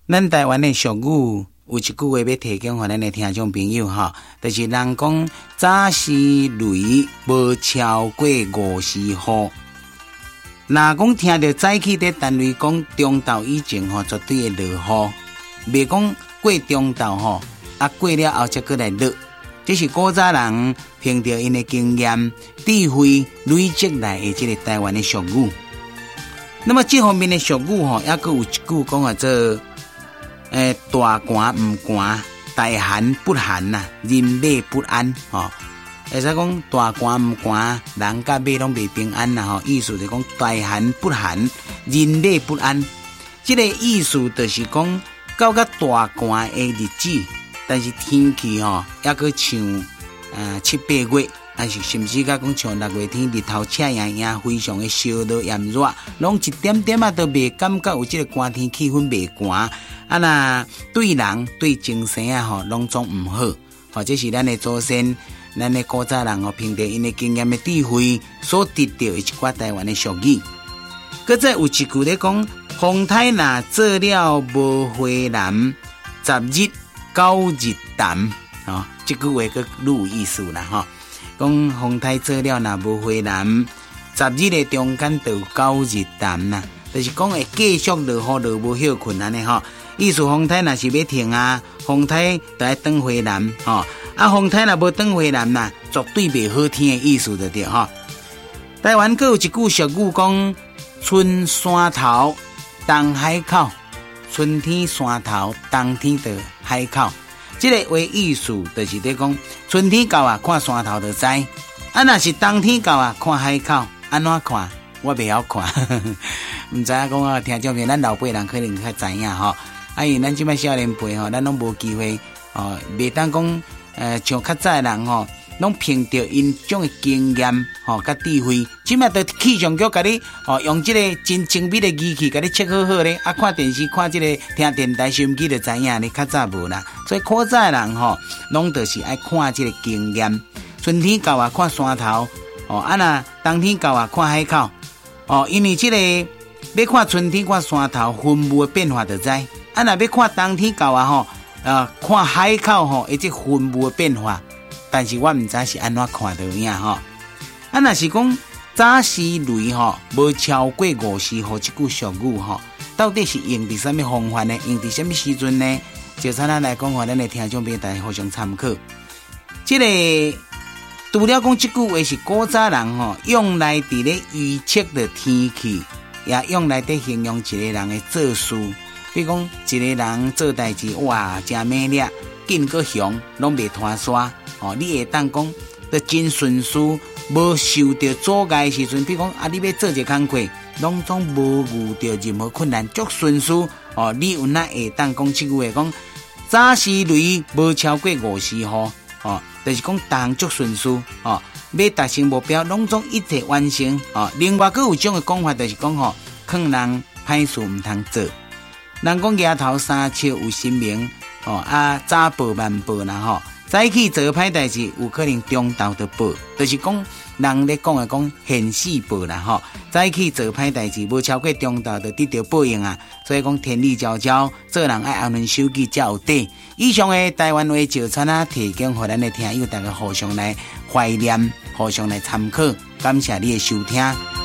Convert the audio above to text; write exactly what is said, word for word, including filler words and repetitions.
咱台湾的俗语有一句话要提供给咱的听众朋友哈，就是人讲早时雷无超过五时雨。若讲听到早起的单位讲中昼以前吼，绝对会落雨，袂讲过中昼吼，啊过了后才过来落。这是古早人凭着因的经验、智慧累积来的这个台湾的俗语。那么这方面的俗语吼，还佫有一句讲啊做，诶大寒唔寒，大寒不寒呐，人马不安吼。会使讲大寒唔寒，人甲马拢袂平安啦吼。意思就讲大寒不寒，人马不安。这个意思就是讲到甲大寒的日子。但是天气吼，还佫像呃七八月，还是甚至甲讲像六月天日头赤炎炎，非常的烧热炎热，拢一点点啊都袂感觉有这个寒天气氛袂寒，啊那对人对精神啊吼，拢总唔好，或者是咱的祖先、咱的古早人吼，凭着因的经验的智慧所得到一寡台湾的俗语。搁再有一句咧讲，风台若做了无花蓝，十日。九日淡，吼，这句话个愈有意思啦，吼。讲风台做了若无花蓝，十日的中间就九日淡啦，就是讲会继续落雨落无休困安尼吼。意思风台若是要停啊，风台就要转花蓝，吼。啊，风台若无转花蓝呐，绝对袂好听的意思就对吼。台湾阁有一句俗语讲，春山头，东海口。春天山头，冬天就海口。这个为意思就是在讲，春天到啊，看山头就知；啊，若是冬天到啊，看海口。安怎看？我袂晓看，唔知影讲啊，听众朋友，咱老辈人可能较知影吼。啊，因咱即摆少年辈吼，咱拢无机会哦，袂当讲呃，像较早的人吼。拢凭着因种的经验吼，甲智慧，即摆着气象局甲你吼，用即个真精密的仪器甲你测好好咧。啊，看电视看即个听电台收音机就知影咧，较早无啦。所以古早人吼，拢就是爱看即个经验。春天到啊，看山头哦，啊那冬天到啊，看海口哦。因为即个要看春天看山头云雾的变化就知，啊那要看冬天到啊吼，呃看海口吼，一只云雾的变化。但是我唔知是安怎看到影吼，啊，若是讲早时雷吼无超过五时雨，这句俗语吼，到底是用伫什么方法呢？用伫什么时阵呢？就像咱来讲话，咱的听众朋友大家互相参考。这个除了讲这句话是古早人吼用来伫咧预测的天气，也用来伫形容一个人的做事。比如讲一个人做代志，哇，真美丽，紧个凶，拢袂拖沙。哦，你会当讲得真顺遂，无受到阻碍的时阵，比如讲啊，你要做一个工课，拢总无遇到任何困难，足顺遂。哦，你有哪会当讲这句话讲，早时雷无超过五时雨，哦，就是讲逐项足顺遂。哦，要达成目标，拢总一切完成。哦，另外佫有种的讲法，就是讲吼，劝人歹事唔通做。人讲额头三笑有神明，哦啊，早报晚报啦吼。早起做歹代志，有可能中昼就报，就是讲人咧讲诶讲现世报啦吼。早起做歹代志，无超过中昼就得到报应啊。所以讲天理昭昭，做人爱安分守己才有底。以上诶台湾话照餐啊，提供互咱诶听友大家互相来怀念，互相来参考。感谢你诶收听。